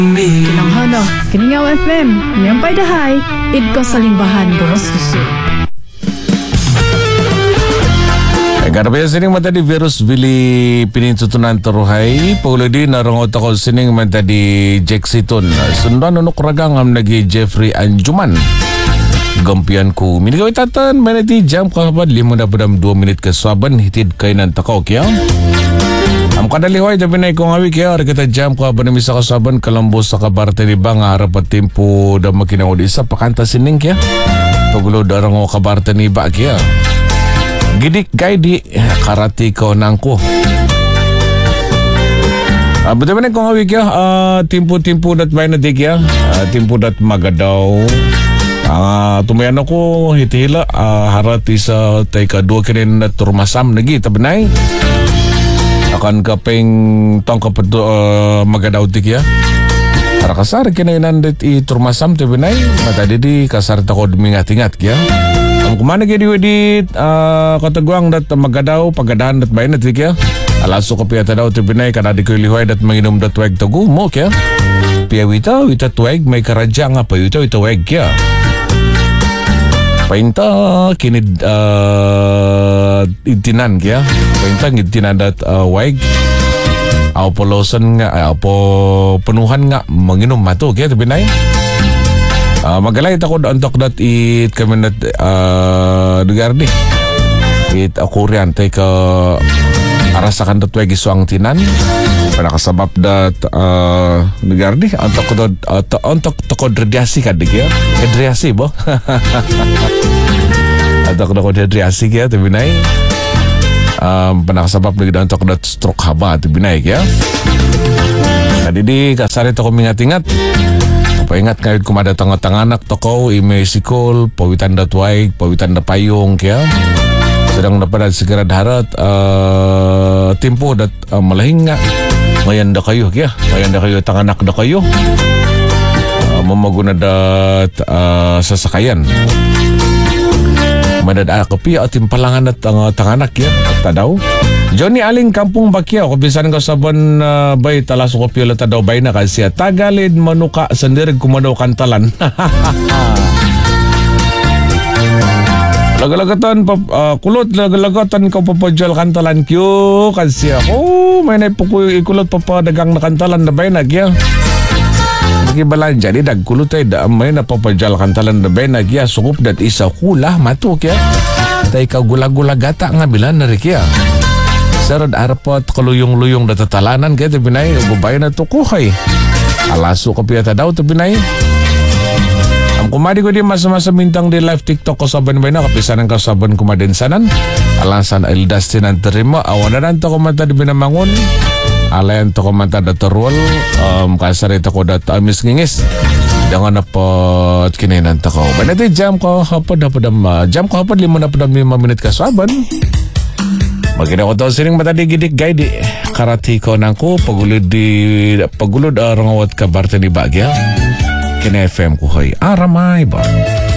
Kinanghana, Kiningaw FM, Nyampay Dahay, Idko Salimbahan, Boros Susu. Karapaya sining mata di virus bili pinintutunan teruhai pauladi narangot ako sining mata di Jack Siton sundan unuk ragang am nagi Jeffrey Anjuman gampian ku minigawit tatan manati jam kahabat 5 2 minit ke saban hitid kainan takaw kya am kadalihoy tapi naik kong awi kya ar kita jam kahabat na misa kasaban kalambos sa kabarte ni bang harapat tempo da makinaw di isa pakanta sining kya pagulo darang o kabarte ni ba kya gidik gay di karati ko nangko. Betul benar kong awik ya. Timpu dat bayi nadik ya. Timpu dat magadaw. Tumayan ako hitihila harati sa tayo dua kinin na turmasam nagi tabanay. Akan kapeng tong kapag magadaw dik ya. Para kasar kinainan dit i turmasam tabanay. Matadi di kasar tako dumingat-ingat ya. Kumana kaya di kataguang dat magadaw pagadahan dat bayan dat kaya alaso ka piyata daw tibinay kanadi ko ilihoy dat manginom dat wag tagu mo kaya piya wita tuwag may karadya nga pa wita wag kaya painta kinid itinan kaya painta itinan dat wag aw polosan nga aw po penuhan nga manginom mato kaya tibinay magalay ako antok dat it kami nat lugar di it Korean tay ka arasakan dat wagi suang tinan panakasabab dat lugar di antok toko drediasi kad dia drediasi bo antok toko drediasi kaya tibinay panakasabab lagi antok dat stroke haba tibinay kaya tadi di kasari toko mingat-ingat paingat kahit kumada tanga-tanganak toko imesikol pawitan da tuwaig pawitan da payong kaya sedang dapat segera darat tempo dat malahing nga mayan da kayo kaya mayan da kayo tanganak da kayo mamaguna dat sasakayan madada kapi at timpalangan at tanganak ya at tadaw Johnny Aling Kampung Bakyaw kabisan ko sabon bay talaso ko pila tadaw bay na kasi tagalid manuka sandirig kumadaw kantalan lagalagatan kulot lagalagatan ko papajal kantalan kyo kasi ako may naipukuy ikulot papadagang na kantalan na bay na kya nagibalan dyan dagkulot ay may napapajal kantalan na bay na kya sukup dat isa kula mato kya tay ka gula-gula gata nga bilan na rin kya sarad arapot kaluyong-luyong na tatalanan kaya tabinay ubabay na tukuhay alaso ka piyata daw tabinay ang kumadi ko di masa-masa mintang di live TikTok ko saban ba na kapisanan ka saban kumadinsanan alasan Eldastin ang terima awanan to kumanta di binamangon alayan to kumanta da terwal kasarita ko dat amis ngingis dengan apa kinainan to ko banati jam ko hapad jam ko hapad 5 minit ka saban magina ko daw sining matadigidik gay di karati ko nangko pagulod arangawat ka barte ni bagya kina FM ko hoy aramay ba